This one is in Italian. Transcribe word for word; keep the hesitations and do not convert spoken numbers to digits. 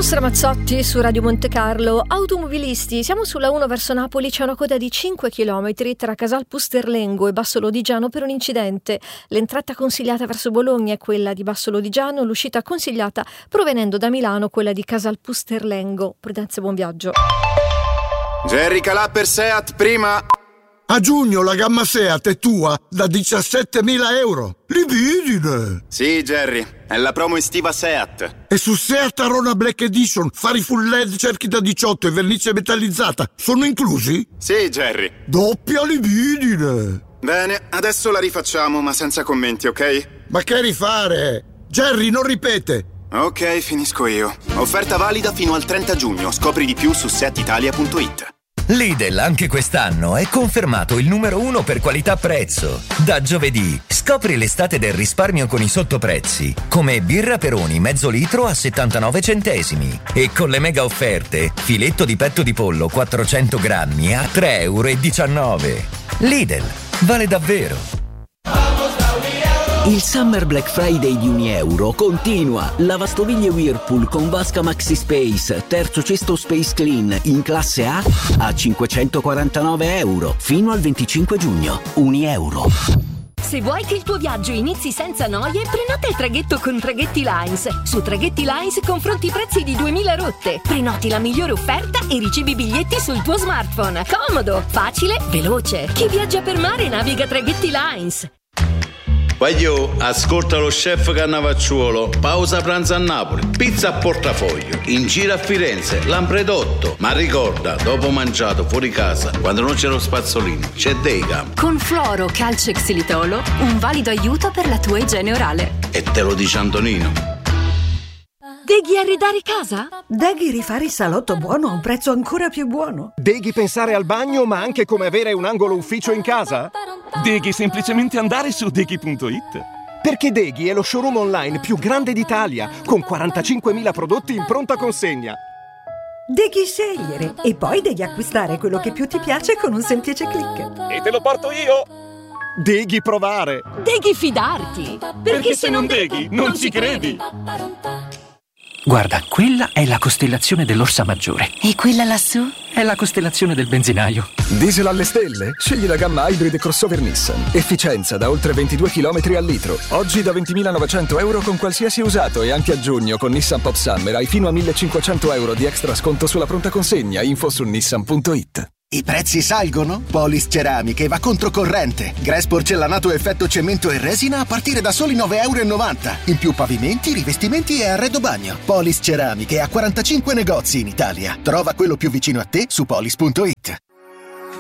Giusto Ramazzotti su Radio Monte Carlo. Automobilisti, siamo sulla uno verso Napoli, c'è una coda di cinque chilometri tra Casal Pusterlengo e Basso Lodigiano per un incidente. L'entrata consigliata verso Bologna è quella di Basso Lodigiano, l'uscita consigliata provenendo da Milano quella di Casal Pusterlengo. Prudenza e buon viaggio. Jerry Calà per Seat, prima. A giugno la gamma Seat è tua da diciassettemila euro. Libidine! Sì, Jerry, è la promo estiva Seat. E su Seat Arona Black Edition, fari full L E D, cerchi da diciotto e vernice metallizzata sono inclusi? Sì, Jerry. Doppia libidine! Bene, adesso la rifacciamo, ma senza commenti, ok? Ma che rifare? Jerry, non ripete! Ok, finisco io. Offerta valida fino al trenta giugno. Scopri di più su seat italia punto it. Lidl anche quest'anno è confermato il numero uno per qualità-prezzo. Da giovedì scopri l'estate del risparmio con i sottoprezzi, come birra Peroni mezzo litro a settantanove centesimi e con le mega offerte filetto di petto di pollo quattrocento grammi a tre e diciannove euro. Lidl, vale davvero. Il Summer Black Friday di Unieuro continua. Lavastoviglie Whirlpool con vasca Maxi Space, terzo cesto Space Clean in classe A a cinquecentoquarantanove euro fino al venticinque giugno. Unieuro. Se vuoi che il tuo viaggio inizi senza noie, prenota il traghetto con Traghetti Lines. Su Traghetti Lines confronti i prezzi di duemila rotte. Prenoti la migliore offerta e ricevi i biglietti sul tuo smartphone. Comodo, facile, veloce. Chi viaggia per mare naviga Traghetti Lines. Voglio, ascolta lo chef Cannavacciuolo. Pausa pranzo a Napoli, pizza a portafoglio, in giro a Firenze, Lampredotto. Ma ricorda, dopo mangiato fuori casa, quando non c'è lo spazzolino, c'è Degam. Con Fluoro Calcio e Xilitolo, un valido aiuto per la tua igiene orale. E te lo dice Antonino. Deghi arredare casa? Deghi rifare il salotto buono a un prezzo ancora più buono. Deghi pensare al bagno ma anche come avere un angolo ufficio in casa? Deghi semplicemente andare su deghi punto it. Perché Deghi è lo showroom online più grande d'Italia, con quarantacinquemila prodotti in pronta consegna. Deghi scegliere e poi devi acquistare quello che più ti piace con un semplice click. E te lo porto io! Deghi provare! Deghi fidarti! Perché, Perché se non deghi, non, non ci credi! Guarda, quella è la costellazione dell'Orsa Maggiore. E quella lassù? È la costellazione del benzinaio. Diesel alle stelle? Scegli la gamma Hybrid crossover Nissan. Efficienza da oltre ventidue chilometri al litro. Oggi da ventimilanovecento euro con qualsiasi usato e anche a giugno con Nissan Pop Summer hai fino a millecinquecento euro di extra sconto sulla pronta consegna. Info su nissan punto it. I prezzi salgono? Polis Ceramiche va controcorrente. Grass porcellanato effetto cemento e resina a partire da soli nove e novanta euro. In più pavimenti, rivestimenti e arredo bagno. Polis Ceramiche ha quarantacinque negozi in Italia. Trova quello più vicino a te su polis punto it.